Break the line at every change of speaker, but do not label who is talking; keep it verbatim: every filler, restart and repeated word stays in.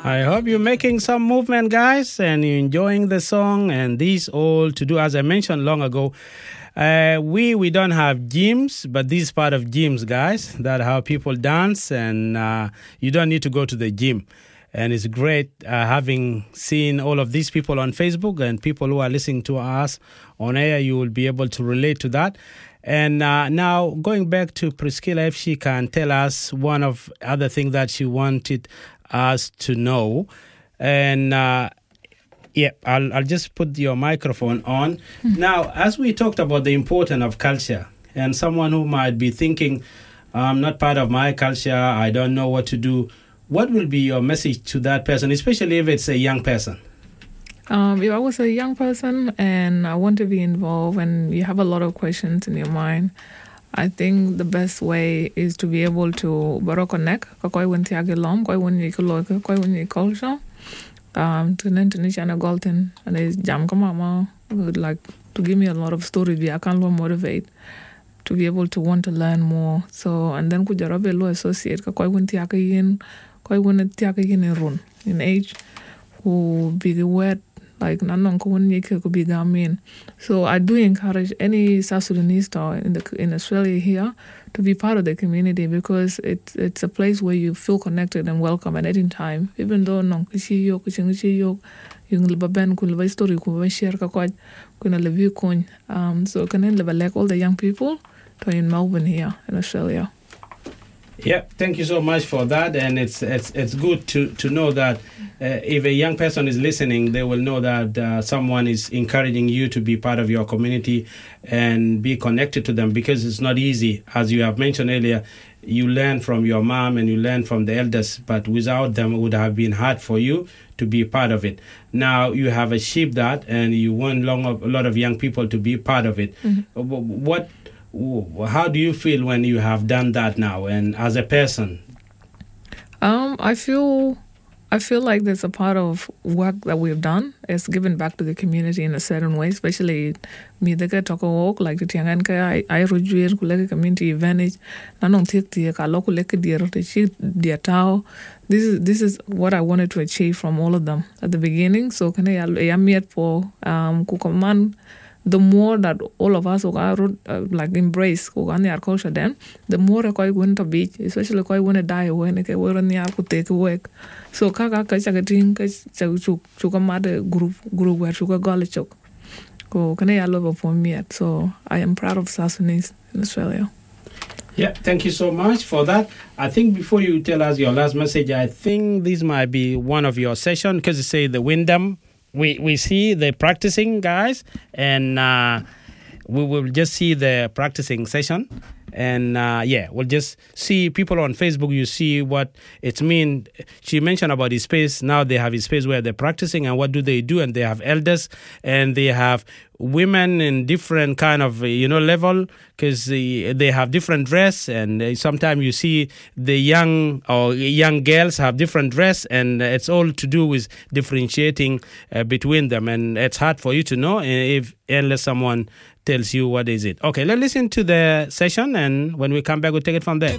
I hope you're making some movement, guys, and you're enjoying the song. And these all to do, as I mentioned long ago. Uh, we we don't have gyms, but this is part of gyms, guys. That's how people dance, and uh, you don't need to go to the gym. And it's great uh, having seen all of these people on Facebook and people who are listening to us on air. You will be able to relate to that. And uh, now going back to Priscilla, if she can tell us one of other things that she wanted us to know. And uh, yeah, I'll, I'll just put your microphone on. Mm-hmm. Now, as we talked about the importance of culture, and someone who might be thinking, I'm not part of my culture, I don't know what to do. What will be your message to that person, especially if it's a young person?
Um, if I was a young person and I want to be involved and you have a lot of questions in your mind, I think the best way is to be able to baro connect kakoi wenti agilom koi woni koloka koi woni culture um to then to Nishana Galton and is jam mama would like to give me a lot of stories I can motivate to be able to want to learn more. So and then could jarabe lo associate kakoi wenti again koi woni again run in age who be wet like nanong ko woni could be gamin. So I do encourage any South Sudanese star in the in Australia here to be part of the community because it's it's a place where you feel connected and welcome at any time. Even though nong kishi yo kishi yo yung libaben kun liba story kun share ka ko kun live kun um so can live like all the young people to in Melbourne here in Australia.
Yeah, thank you so much for that, and it's it's it's good to to know that uh, if a young person is listening, they will know that uh, someone is encouraging you to be part of your community and be connected to them, because it's not easy. As you have mentioned earlier, you learn from your mom and you learn from the elders, but without them, it would have been hard for you to be part of it. Now you have achieved that, and you want long of, a lot of young people to be part of it. Mm-hmm. What? How do you feel when you have done that now, and as a person?
Um, I feel, I feel like there's a part of work that we've done is given back to the community in a certain way, especially me the get talk walk like the Tiangan I I rejuer kuleke community advantage. Nanong tik ti kalo kuleke dear to chi dear tao. This is this is what I wanted to achieve from all of them at the beginning. So can I am yet for um kukoman. The more that all of us are uh, like embrace our culture, then the more I going to be, especially I want to die when I we're on the to take work. So kaka kacha gating kacha chuka mother group group where chuka galichok. Ko can I love for me? So I am proud of South Sudanese in Australia.
Yeah, thank you so much for that. I think before you tell us your last message, I think this might be one of your sessions because you say the Wyndham. We we see the practicing guys, and uh, we will just see the practicing session. And uh, yeah, we'll just see people on Facebook. You see what it means. She mentioned about the space. Now they have a space where they're practicing, and what do they do? And they have elders, and they have women in different kind of, you know, level, because they, they have different dress, and uh, sometimes you see the young or young girls have different dress, and it's all to do with differentiating uh, between them, and it's hard for you to know if unless someone tells you what is it. Okay, let's listen to the session, and when we come back, we'll take it from there.